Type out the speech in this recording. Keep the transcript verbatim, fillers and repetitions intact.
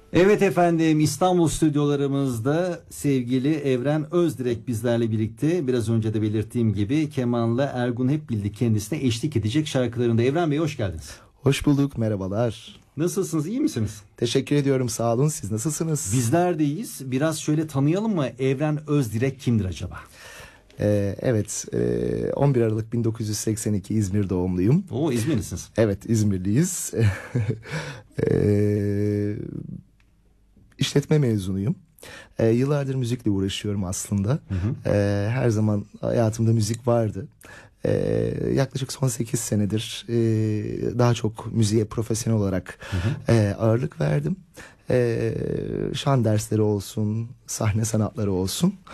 Evet efendim, İstanbul stüdyolarımızda sevgili Evren Özdirek bizlerle birlikte. Biraz önce de belirttiğim gibi kemanla Ergun Hepbildi kendisine eşlik edecek şarkılarında. Evren Bey, hoş geldiniz. Hoş bulduk, merhabalar. Nasılsınız, iyi misiniz? Teşekkür ediyorum, sağ olun. Siz nasılsınız? Bizler de iyiyiz. Biraz şöyle tanıyalım mı? Evren Özdirek kimdir acaba? Ee, evet, e, on bir Aralık bin dokuz yüz seksen iki İzmir doğumluyum. Oo, İzmirlisiniz. Evet, İzmirliyiz. e, işletme mezunuyum. E, yıllardır müzikle uğraşıyorum aslında. Hı hı. E, her zaman hayatımda müzik vardı. Ee, yaklaşık son sekiz senedir e, daha çok müziğe profesyonel olarak hı hı. E, ağırlık verdim. E, şan dersleri olsun, sahne sanatları olsun.